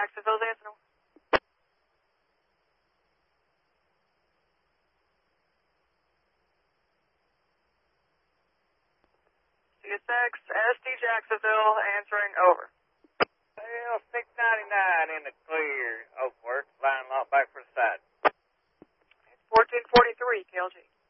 Jacksonville, answering. CSX, SD Jacksonville, answering, over. Well, 699 in the clear, Oakworth, line lot back for the side. It's 1443, KLG.